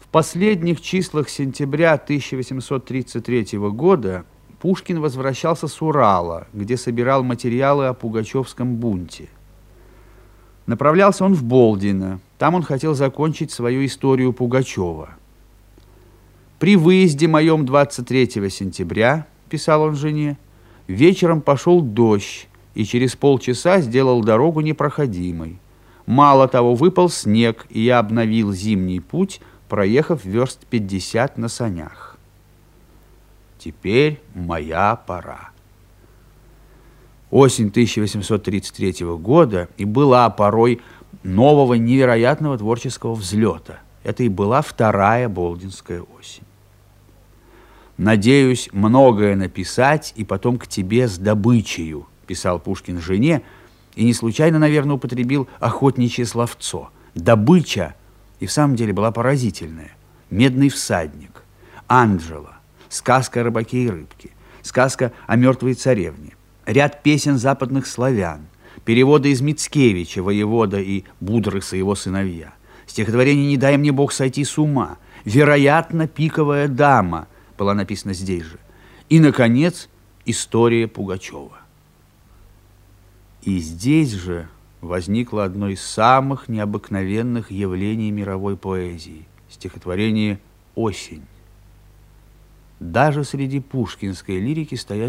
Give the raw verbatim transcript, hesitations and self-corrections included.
последних числах сентября тысяча восемьсот тридцать третьего года Пушкин возвращался с Урала, где собирал материалы о Пугачевском бунте. Направлялся он в Болдино. Там он хотел закончить свою историю Пугачева. «При выезде моем двадцать третьего сентября, — писал он жене, — вечером пошел дождь и через полчаса сделал дорогу непроходимой. Мало того, выпал снег, и я обновил зимний путь, проехав верст пятьдесят на санях. Теперь моя пора». Осень тысяча восемьсот тридцать третьего года и была порой нового невероятного творческого взлета. Это и была вторая болдинская осень. «Надеюсь многое написать и потом к тебе с добычею», — писал Пушкин жене, и не случайно, наверное, употребил охотничье словцо. Добыча и в самом деле была поразительная. «Медный всадник», «Анджела», сказка о рыбаке и рыбке, сказка о мертвой царевне, ряд песен западных славян, переводы из Мицкевича, воевода и Будрыса, его сыновья, стихотворение «Не дай мне Бог сойти с ума», «Вероятно, пиковая дама» была написана здесь же, и, наконец, история Пугачева. И здесь же возникло одно из самых необыкновенных явлений мировой поэзии – стихотворение «Осень». Даже среди пушкинской лирики стоят